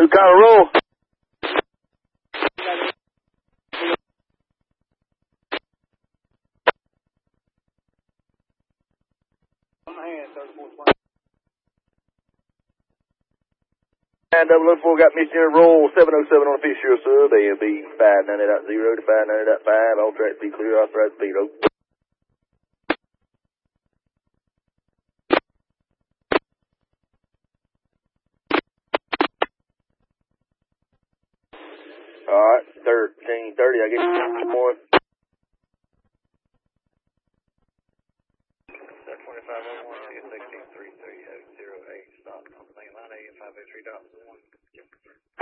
Blue Collar roll. And 004 got missionary roll 707 on the fish shore sub, AMB 590.0 to 590.5, all track speed clear, authorized speed open. Alright, 1330, I guess more. 2501, 163308, stop on the main line, AM 503.1.